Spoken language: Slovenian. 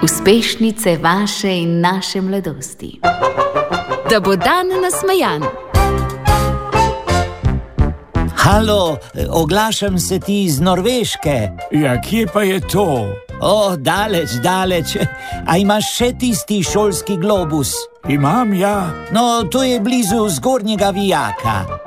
Uspešnice vaše in naše mladosti. Da bo dan nasmejan. Halo, oglašam se ti iz Norveške. Ja, kje pa je to? O, daleč. A imaš še tisti šolski globus? Imam, ja. No, to je blizu Zgornjega Vijaka.